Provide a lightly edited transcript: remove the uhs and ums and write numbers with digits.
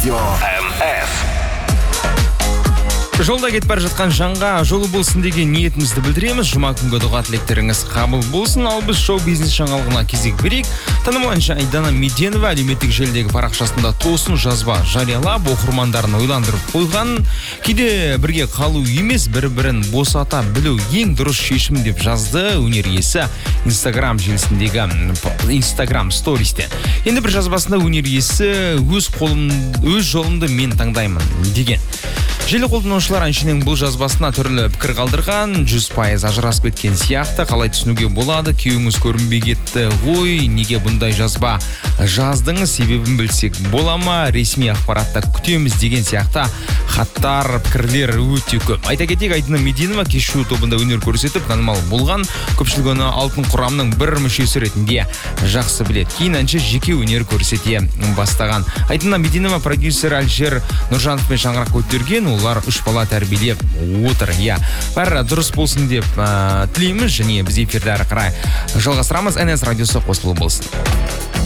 Радио МС. Жолда кетіп бара жатқан жанға жолы болсын деген ниетімізді білдіреміз. Жұма күнгі дұға тілектеріңіз қабыл болсын. Ал біз шоу-бизнес жаңалығына кезек берейік. Танымал әнші Айдана Меденова әлеуметтік желідегі парақшасында тосын жазба жариялап, оқырмандарын ойландырып қойған. Кейде бірге қалу емес, бір-бірін босата білу ең дұрыс шешім деп жазды өнер иесі Instagram желісіндегі Instagram стористе. Енді бір жазбасында өнер иесі өз жолымды мен таңдаймын деген. Желі қолданушылар әншінің бұл жазбасына түрлі пікір қалдырған, 100% ажырасып кеткен сияқты, қалай түсінуге болады, күйеуіңіз көрінбей кетті ғой, неге бұндай жазба жаздыңыз, себебін білсек бола ма, ресми ақпаратта күтеміз деген сияқты хаттар, пікірлер өте көп. Айта кетейік, Айдана Меденова кешью тобында өнер көрсетіп, танымал болған, көпшілік оны алтын құрамның бір мүшесі ретінде жақсы біледі. Кейін әнші жеке өнер көрсете бастаған. Айдана Меденова продюсер Әлжер Нұржановпен шаңырақ көтерген, олар 3 бала тәрбиелеп отыр. Бәрі дұрыс болсын деп тілейміз, және біз эфирді әрі қарай жалғастырамыз. НС радиосы қосылу болсын.